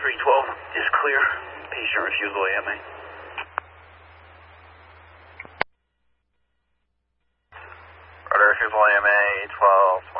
312 is clear. Patient refusal AMA. Rudder refusal AMA 12.